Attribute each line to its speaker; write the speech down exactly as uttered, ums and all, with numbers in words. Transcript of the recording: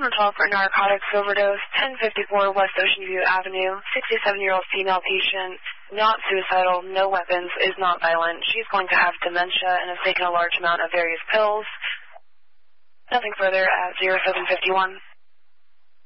Speaker 1: Pentotal for narcotics overdose, ten fifty-four West Ocean View Avenue, sixty-seven-year-old female patient, not suicidal, no weapons, is not violent. She's going to have dementia and has taken a large amount of various pills. Nothing further at zero seven fifty-one.